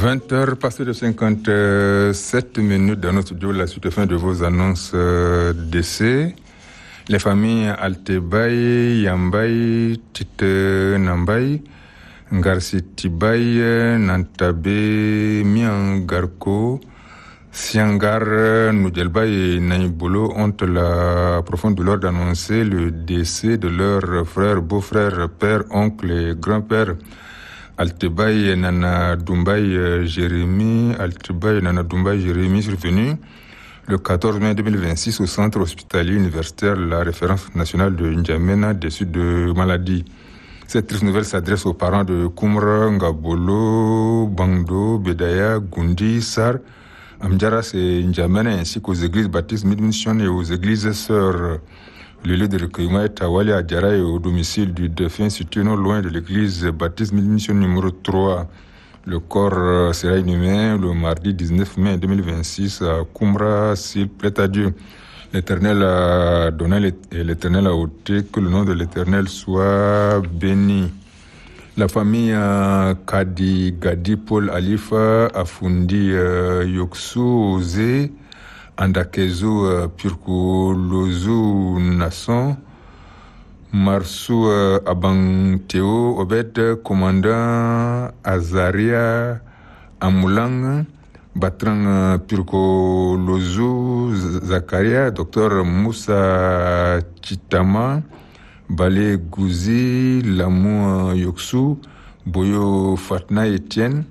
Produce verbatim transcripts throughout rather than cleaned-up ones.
vingt heures passées de cinquante-sept minutes dans notre studio, la suite fin de vos annonces euh, d'essai. Les familles Altebay, Yambay, Tite Nambay, Ngarsi Tibay, Nantabe, Miangarko, Siangar, Noudelbay et Naïbolo ont la profonde douleur d'annoncer le décès de leurs frères, beaux-frères, pères, oncles et grands-pères. Altebay Nana Doumbay Jérémy, Altebay Nana Doumbay Jérémy, survenu le quatorze mai deux mille vingt-six au centre hospitalier universitaire La Référence nationale de N'Djamena, déçu de maladie. Cette triste nouvelle s'adresse aux parents de Koumra, Ngabolo, Bangdo, Bedaya, Gundi, Sar, Amjaras et N'Djamena, ainsi qu'aux églises baptistes Mid-Mission et aux églises sœurs. Le lieu de recueillement est à Wali Adjara et au domicile du défunt situé non loin de l'église baptiste Mid-Mission numéro trois. Le corps sera inhumé le mardi dix-neuf mai deux mille vingt-six à Koumra, s'il plaît à Dieu. L'Éternel a donné et l'Éternel a ôté, que le nom de l'Éternel soit béni. La famille Kadi Gadi Paul Alifa Afundi Yoksu Ose Andakezo Purko Lozo Nasson Marsou Abang Théo Obed Commandant Azaria Amoulang Batrang Purko Lozo Zakaria Docteur Moussa Chitama Balé Gouzi Lamou Yoksu Boyo Fatna Etienne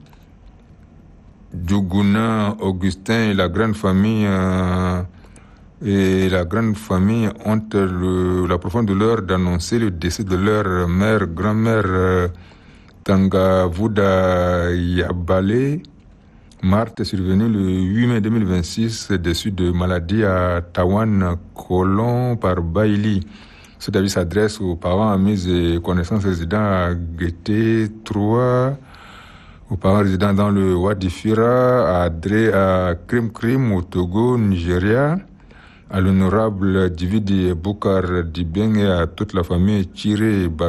Djouguna Augustin et la grande famille euh, et la grande famille ont le, la profonde douleur d'annoncer le décès de leur mère, grand-mère euh, Tangavouda Yabale. Marthe est survenue le huit mai deux mille vingt-six, déçue de maladie à Tawan, Colon par Bailly. Cet avis s'adresse aux parents, amis et connaissances résidant à Guété trois, aux parents résidant dans le Wadifira, à Adré, à Krim Krim, au Togo, Nigeria, à l'honorable Dividi Boukar Dibeng et à toute la famille Tiré Bar